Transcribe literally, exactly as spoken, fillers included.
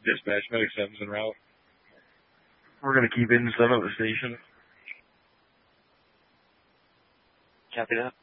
Dispatch, Medic seven's en route. We're going to keep in seven at the station. Copy that.